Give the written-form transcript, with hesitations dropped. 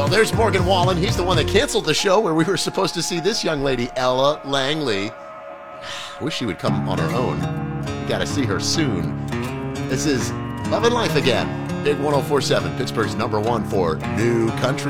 Well, there's Morgan Wallen. He's the one that canceled the show where we were supposed to see this young lady, Ella Langley. Wish she would come on her own. We got to see her soon. This is Love and Life Again. Big 104.7, Pittsburgh's #1 for new country.